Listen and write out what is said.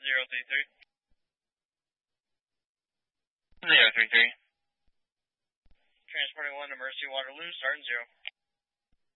033. 033. Transporting 1 to Mercy Waterloo, starting 0.